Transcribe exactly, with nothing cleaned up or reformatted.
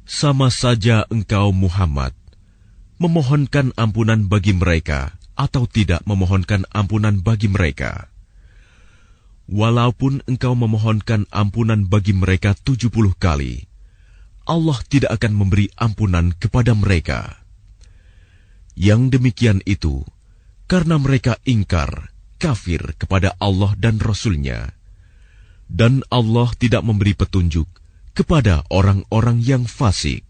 Sama saja engkau Muhammad memohonkan ampunan bagi mereka atau tidak memohonkan ampunan bagi mereka. Walaupun engkau memohonkan ampunan bagi mereka tujuh puluh kali, Allah tidak akan memberi ampunan kepada mereka. Yang demikian itu karena mereka ingkar, kafir kepada Allah dan Rasul-Nya. Dan Allah tidak memberi petunjuk kepada orang-orang yang fasik.